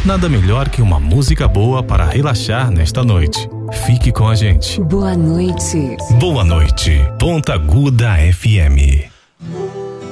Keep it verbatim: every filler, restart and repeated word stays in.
Nada melhor que uma música boa para relaxar nesta noite. Fique com a gente. Boa noite. Boa noite, Ponta Aguda F M.